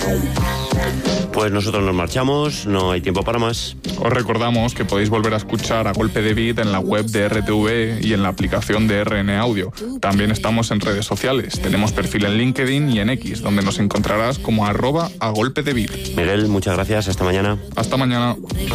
Pues nosotros nos marchamos, no hay tiempo para más. Os recordamos que podéis volver a escuchar A Golpe de Beat en la web de RTV y en la aplicación de RN Audio. También estamos en redes sociales. Tenemos perfil en LinkedIn y en X, donde nos encontrarás como @agolpedebeat. Miguel, muchas gracias. Hasta mañana. Hasta mañana.